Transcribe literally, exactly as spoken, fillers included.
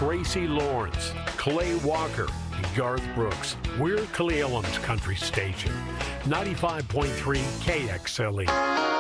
Tracy Lawrence, Clay Walker, and Garth Brooks. We're Cle Elum's country station, ninety-five point three K X L E.